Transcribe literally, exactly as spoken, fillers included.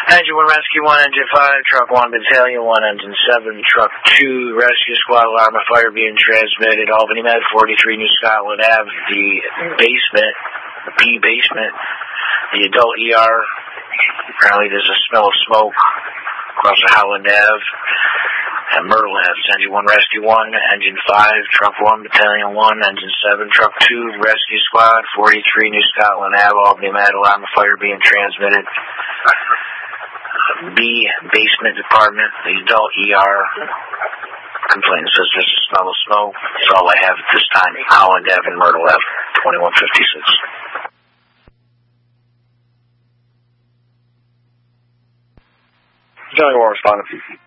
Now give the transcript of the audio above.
Engine one, Rescue one, Engine five, Truck one, Battalion one, Engine seven, Truck two, Rescue Squad, alarm of fire being transmitted, Albany Med, forty-three New Scotland Avenue, the basement, the B basement, the adult E R. Apparently there's a smell of smoke across the Howland Avenue and Myrtle Avenue. Engine one, Rescue one, Engine five, Truck one, Battalion one, Engine seven, Truck two, Rescue Squad, forty-three New Scotland Avenue, Albany Med, alarm of fire being transmitted. B basement department, the adult E R. Complaint says there's a smell of smoke. That's all I have at this time. Howland Avenue, Myrtle Avenue, twenty-one fifty-six. Johnny War responding.